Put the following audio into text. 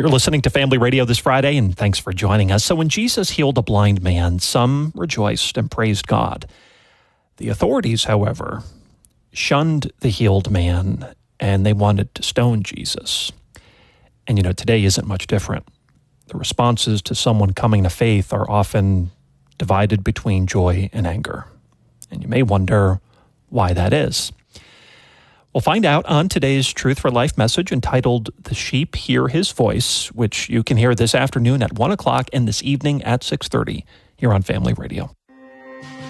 You're listening to Family Radio this Friday, and thanks for joining us. So when Jesus healed a blind man, some rejoiced and praised God. The authorities, however, shunned the healed man, and they wanted to stone Jesus. And today isn't much different. The responses to someone coming to faith are often divided between joy and anger. And you may wonder why that is. We'll find out on today's Truth for Life message entitled The Sheep Hear His Voice, which you can hear this afternoon at 1 o'clock and this evening at 6:30 here on Family Radio.